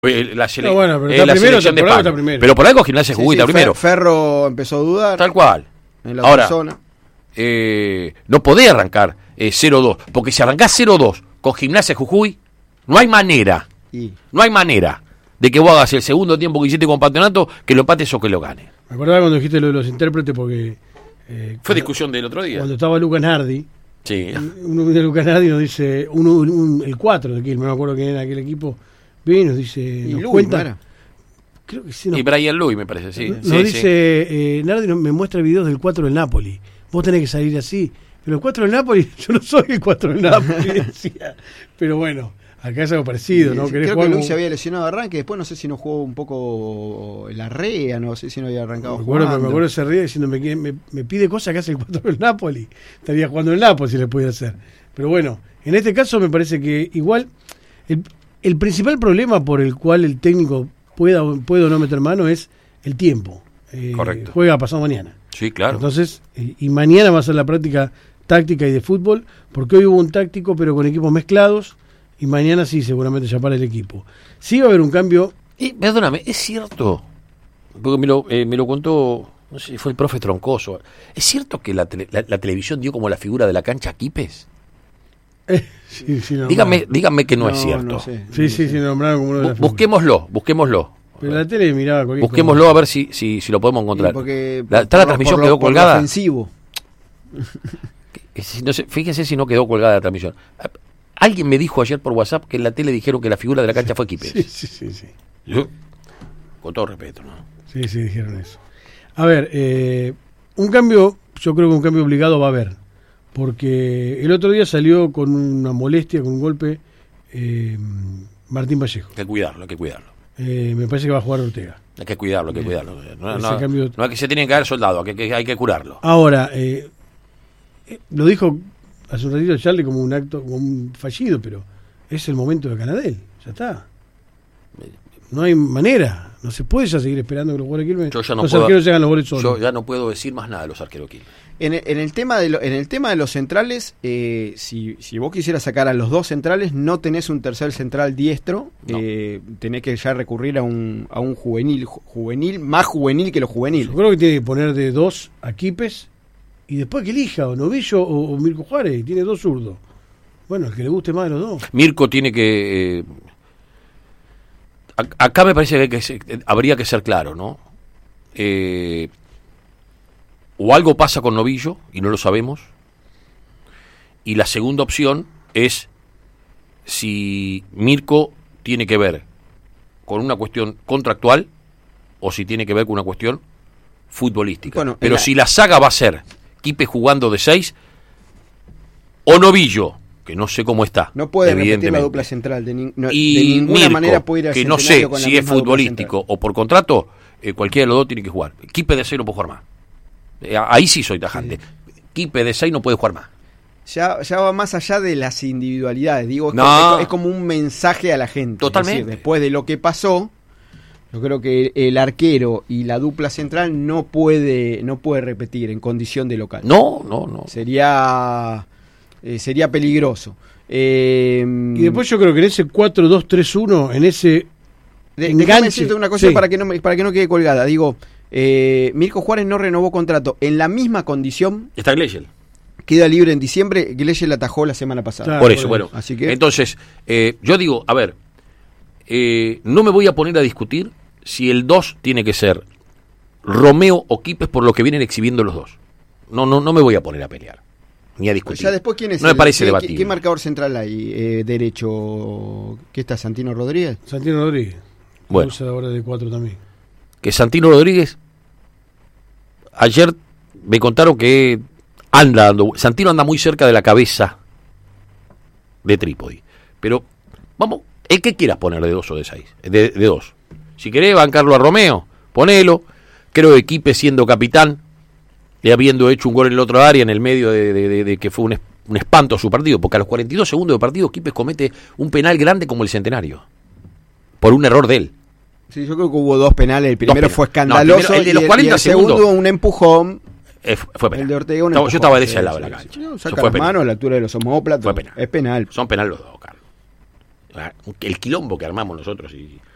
No, bueno, pero está primero, está primero. Pero por algo Gimnasia Jujuy está primero. Ferro empezó a dudar. Tal cual. En la Ahora, zona. No podés arrancar 0-2, porque si arrancás 0-2 con Gimnasia Jujuy, no hay manera de que vos hagas el segundo tiempo que hiciste con Patronato, que lo empates o que lo ganes. Me acordaba cuando dijiste lo de los intérpretes, porque fue discusión del otro día. Cuando estaba Lucas Nardi, sí. Uno de Lucas Nardi nos dice, el 4 de Quilmes, no me acuerdo quién era aquel equipo, viene y nos dice, y nos Luis, cuenta, creo que sí, y Brian Luis me parece, sí. Nos dice, Nardi me muestra videos del 4 del Napoli, vos tenés que salir así, pero el 4 del Napoli, yo no soy el 4 del Napoli, decía. Pero bueno, acá es algo parecido, ¿no? Creo que Luis se había lesionado de arranque, después no sé si no jugó un poco la rea, no sé si no había arrancado me acuerdo ese rea diciendo, me pide cosas que hace el 4 del Napoli, estaría jugando el Napoli si le puede hacer. Pero bueno, en este caso me parece que igual el principal problema por el cual el técnico puede o no meter mano es el tiempo. Correcto. Juega pasado mañana. Sí, claro. Entonces, y mañana va a ser la práctica táctica y de fútbol, porque hoy hubo un táctico pero con equipos mezclados, y mañana sí seguramente ya para el equipo. Sí va a haber un cambio. Perdóname, es cierto, porque me lo contó, no sé si fue el profe Troncoso, ¿es cierto que la televisión dio como la figura de la cancha a Quipes? Sí, dígame que no es cierto. No sé, sí, nombraron como uno de las Busquémoslo. Pero la tele miraba cualquier Busquémoslo a ver si lo podemos encontrar. La transmisión quedó colgada. Ofensivo. No sé, fíjense si no quedó colgada la transmisión. Alguien me dijo ayer por WhatsApp que en la tele dijeron que la figura de la cancha fue Quipes. Sí. Yo, con todo respeto, ¿no? Sí, dijeron eso. A ver, un cambio, yo creo que un cambio obligado va a haber. Porque el otro día salió con una molestia, con un golpe, Martín Vallejo. Hay que cuidarlo. Me parece que va a jugar Ortega. Hay que cuidarlo. No es que se tienen que haber soldado, hay que curarlo. Ahora, lo dijo hace un ratito Charlie como un acto, como un fallido, pero es el momento de Canadell, ya está. No hay manera, no se puede ya seguir esperando que los jugadores Quilmes, los arqueros hagan los goles solos. Yo ya no puedo decir más nada de los arqueros Quilmes. En el tema de los centrales, si vos quisieras sacar a los dos centrales, no tenés un tercer central diestro, no. Tenés que ya recurrir a un juvenil, más juvenil que los juveniles. Yo creo que tiene que poner de dos a Quipes y después que elija o Novillo o Mirko Juárez, y tiene dos zurdos. Bueno, el que le guste más de los dos. Mirko tiene que... acá me parece que habría que ser claro, ¿no? O algo pasa con Novillo y no lo sabemos, y la segunda opción es si Mirko tiene que ver con una cuestión contractual o si tiene que ver con una cuestión futbolística. Bueno, pero si la saga va a ser Quipes jugando de 6 o Novillo, que no sé cómo está, no puede repetir la dupla central de ninguna Mirko, manera puede ir a que no sé si es futbolístico o por contrato, cualquiera de los dos tiene que jugar. Quipes de 6 no puede jugar más. Ahí sí soy tajante. Quipes de 6 no puede jugar más. Ya va más allá de las individualidades. Digo, es como un mensaje a la gente. Totalmente. Es decir, después de lo que pasó, yo creo que el arquero y la dupla central no puede repetir en condición de local. No. Sería peligroso. Y después yo creo que en ese 4-2-3-1, en ese déjame decirte una cosa para que no quede colgada. Digo, Mirko Juárez no renovó contrato en la misma condición. Está Gleichel. Queda libre en diciembre. Gleichel atajó la semana pasada. Claro, por eso, bueno. Así que... Entonces, yo digo, a ver, no me voy a poner a discutir si el 2 tiene que ser Romeo o Quipes por lo que vienen exhibiendo los dos. No me voy a poner a pelear ni a discutir. Ya después, ¿quién es? No me parece debatible. ¿Qué marcador central hay? Derecho. ¿Qué está? ¿Santino Rodríguez? Santino Rodríguez. Bueno. Usa ahora de 4 también. Que Santino Rodríguez, ayer me contaron que Santino anda muy cerca de la cabeza de Trípodi. Pero, vamos, el que quieras poner de 2 o de 6, de 2. Si querés bancarlo a Romeo, ponelo. Creo que Quipes siendo capitán, y habiendo hecho un gol en el otro área, en el medio de que fue un espanto su partido, porque a los 42 segundos de partido Quipes comete un penal grande como el Centenario, por un error de él. Sí, yo creo que hubo 2 penales. El primero fue escandaloso. No, el de los 40 y el segundo, un empujón. Fue penal. El de Ortega, yo estaba de ese lado de la cancha. Saca las manos a la altura de los omóplatos. Fue penal. Es penal. Son penal los dos, Carlos. El quilombo que armamos nosotros y